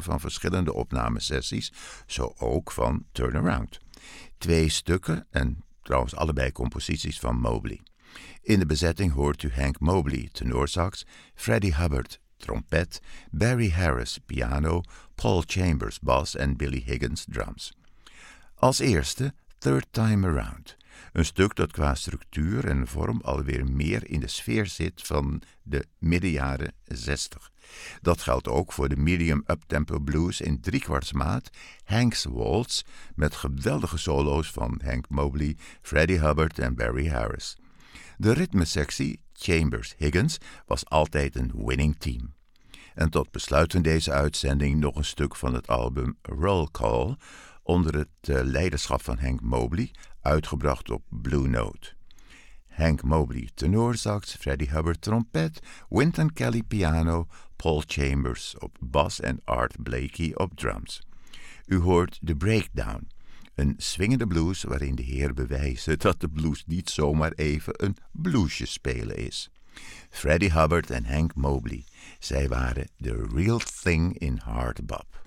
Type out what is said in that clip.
van verschillende opnamesessies, zo ook van Turnaround. 2 stukken en trouwens allebei composities van Mobley. In de bezetting hoort u Hank Mobley, tenorsax, Freddie Hubbard, trompet, Barry Harris, piano, Paul Chambers, bas en Billy Higgins, drums. Als eerste Third Time Around, een stuk dat qua structuur en vorm alweer meer in de sfeer zit van de middenjaren 60. Dat geldt ook voor de medium uptempo blues in 3/4 maat, Hank's Waltz, met geweldige solo's van Hank Mobley, Freddie Hubbard en Barry Harris. De ritmesectie, Chambers-Higgins, was altijd een winning team. En tot besluit van deze uitzending nog een stuk van het album Roll Call, onder het leiderschap van Hank Mobley, uitgebracht op Blue Note. Hank Mobley tenorsax, Freddie Hubbard trompet, Wynton Kelly piano, Paul Chambers op bas en Art Blakey op drums. U hoort The Breakdown, een swingende blues waarin de Heer bewijst dat de blues niet zomaar even een bluesje spelen is. Freddie Hubbard en Hank Mobley, zij waren the real thing in hard bop.